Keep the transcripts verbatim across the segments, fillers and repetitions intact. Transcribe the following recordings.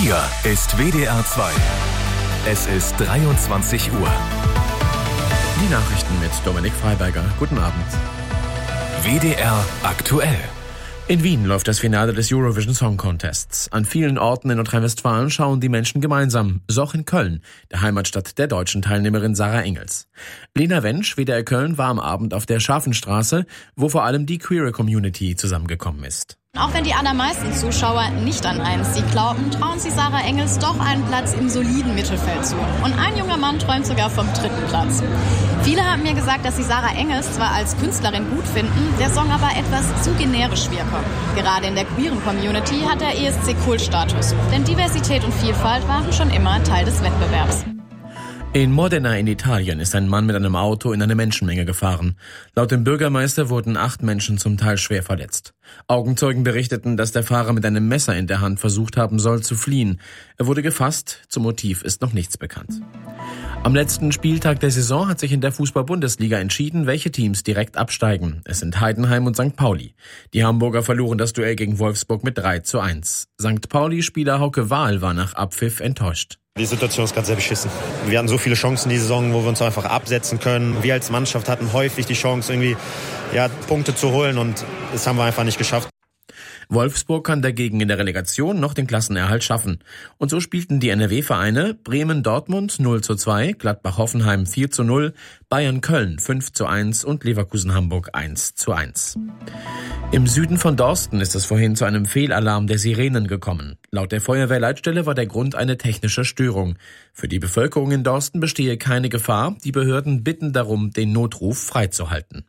Hier ist W D R zwei. Es ist dreiundzwanzig Uhr. Die Nachrichten mit Dominik Freiberger. Guten Abend. W D R aktuell. In Wien läuft das Finale des Eurovision Song Contests. An vielen Orten in Nordrhein-Westfalen schauen die Menschen gemeinsam, so auch in Köln, der Heimatstadt der deutschen Teilnehmerin Sarah Engels. Lena Wensch, W D R Köln, war am Abend auf der Scharfenstraße, wo vor allem die queere Community zusammengekommen ist. Auch wenn die allermeisten Zuschauer nicht an einen Sieg glauben, trauen sie Sarah Engels doch einen Platz im soliden Mittelfeld zu. Und ein junger Mann träumt sogar vom dritten Platz. Viele haben mir gesagt, dass sie Sarah Engels zwar als Künstlerin gut finden, der Song aber etwas zu generisch wirke. Gerade in der queeren Community hat der E S C Kultstatus. Denn Diversität und Vielfalt waren schon immer Teil des Wettbewerbs. In Modena in Italien ist ein Mann mit einem Auto in eine Menschenmenge gefahren. Laut dem Bürgermeister wurden acht Menschen zum Teil schwer verletzt. Augenzeugen berichteten, dass der Fahrer mit einem Messer in der Hand versucht haben soll zu fliehen. Er wurde gefasst, zum Motiv ist noch nichts bekannt. Am letzten Spieltag der Saison hat sich in der Fußball-Bundesliga entschieden, welche Teams direkt absteigen. Es sind Heidenheim und Sankt Pauli. Die Hamburger verloren das Duell gegen Wolfsburg mit drei zu eins. Sankt Pauli-Spieler Hauke Wahl war nach Abpfiff enttäuscht. Die Situation ist gerade sehr beschissen. Wir hatten so viele Chancen die Saison, wo wir uns einfach absetzen können. Wir als Mannschaft hatten häufig die Chance, irgendwie ja, Punkte zu holen und das haben wir einfach nicht geschafft. Wolfsburg kann dagegen in der Relegation noch den Klassenerhalt schaffen. Und so spielten die N R W-Vereine Bremen-Dortmund null zu zwei, Gladbach-Hoffenheim vier zu null, Bayern-Köln fünf zu eins und Leverkusen-Hamburg eins zu eins. Im Süden von Dorsten ist es vorhin zu einem Fehlalarm der Sirenen gekommen. Laut der Feuerwehrleitstelle war der Grund eine technische Störung. Für die Bevölkerung in Dorsten bestehe keine Gefahr. Die Behörden bitten darum, den Notruf freizuhalten.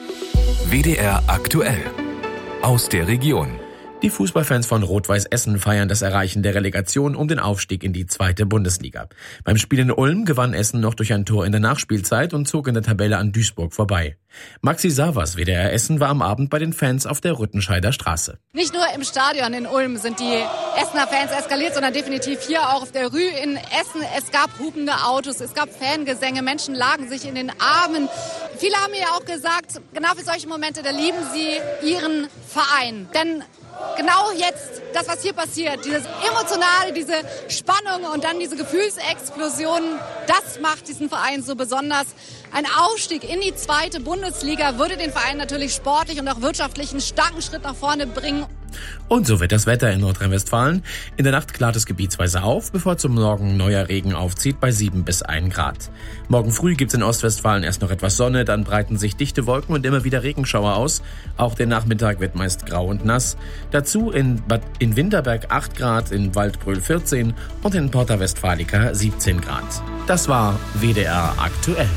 W D R aktuell. Aus der Region. Die Fußballfans von Rot-Weiß Essen feiern das Erreichen der Relegation um den Aufstieg in die zweite Bundesliga. Beim Spiel in Ulm gewann Essen noch durch ein Tor in der Nachspielzeit und zog in der Tabelle an Duisburg vorbei. Maxi Savas, W D R Essen, war am Abend bei den Fans auf der Rüttenscheider Straße. Nicht nur im Stadion in Ulm sind die Essener Fans eskaliert, sondern definitiv hier auch auf der Rü in Essen. Es gab hupende Autos, es gab Fangesänge, Menschen lagen sich in den Armen. Viele haben mir auch gesagt, genau für solche Momente, da lieben sie ihren Verein. Denn genau jetzt, das was hier passiert, dieses Emotionale, diese Spannung und dann diese Gefühlsexplosion, das macht diesen Verein so besonders. Ein Aufstieg in die zweite Bundesliga würde den Verein natürlich sportlich und auch wirtschaftlich einen starken Schritt nach vorne bringen. Und so wird das Wetter in Nordrhein-Westfalen. In der Nacht klart es gebietsweise auf, bevor zum Morgen neuer Regen aufzieht bei sieben bis ein Grad. Morgen früh gibt's in Ostwestfalen erst noch etwas Sonne, dann breiten sich dichte Wolken und immer wieder Regenschauer aus. Auch der Nachmittag wird meist grau und nass. Dazu in, Bad, in Winterberg acht Grad, in Waldbröl vierzehn und in Porta Westfalica siebzehn Grad. Das war W D R aktuell.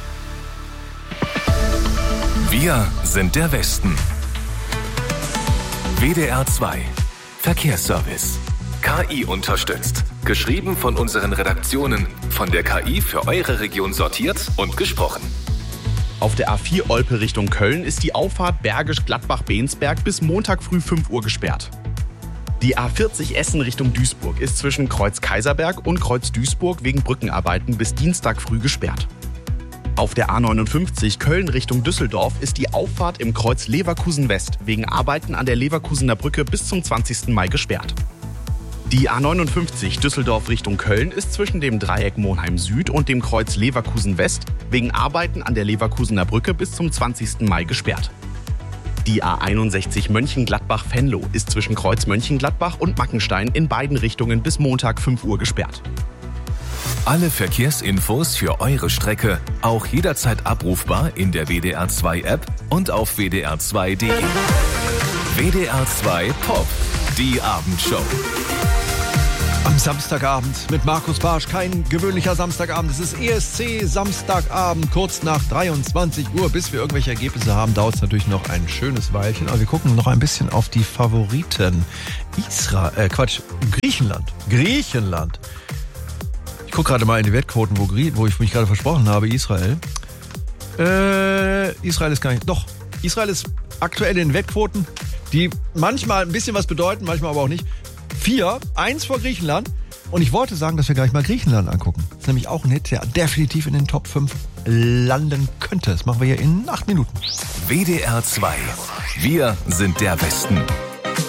Wir sind der Westen. W D R zwei. Verkehrsservice. K I unterstützt. Geschrieben von unseren Redaktionen. Von der K I für eure Region sortiert und gesprochen. Auf der A vier Olpe Richtung Köln ist die Auffahrt Bergisch-Gladbach-Bensberg bis Montag früh fünf Uhr gesperrt. Die A vierzig Essen Richtung Duisburg ist zwischen Kreuz Kaiserberg und Kreuz Duisburg wegen Brückenarbeiten bis Dienstag früh gesperrt. Auf der A neunundfünfzig Köln Richtung Düsseldorf ist die Auffahrt im Kreuz Leverkusen West wegen Arbeiten an der Leverkusener Brücke bis zum zwanzigsten Mai gesperrt. Die A neunundfünfzig Düsseldorf Richtung Köln ist zwischen dem Dreieck Monheim Süd und dem Kreuz Leverkusen West wegen Arbeiten an der Leverkusener Brücke bis zum zwanzigsten Mai gesperrt. Die A einundsechzig Mönchengladbach-Venlo ist zwischen Kreuz Mönchengladbach und Mackenstein in beiden Richtungen bis Montag fünf Uhr gesperrt. Alle Verkehrsinfos für eure Strecke auch jederzeit abrufbar in der W D R zwei App und auf w d r zwei punkt d e. W D R zwei Pop, die Abendshow. Am Samstagabend mit Markus Barsch, kein gewöhnlicher Samstagabend. Es ist E S C Samstagabend, kurz nach dreiundzwanzig Uhr. Bis wir irgendwelche Ergebnisse haben, dauert es natürlich noch ein schönes Weilchen. Aber wir gucken noch ein bisschen auf die Favoriten. Israel, äh Quatsch, Griechenland. Griechenland. Ich gucke gerade mal in die Wettquoten, wo, wo ich mich gerade versprochen habe, Israel. Äh, Israel ist gar nicht... Doch, Israel ist aktuell in Wettquoten, die manchmal ein bisschen was bedeuten, manchmal aber auch nicht. Vier, eins vor Griechenland. Und ich wollte sagen, dass wir gleich mal Griechenland angucken. Das ist nämlich auch ein Hit, der definitiv in den Top fünf landen könnte. Das machen wir hier in acht Minuten. W D R zwei. Wir sind der Westen.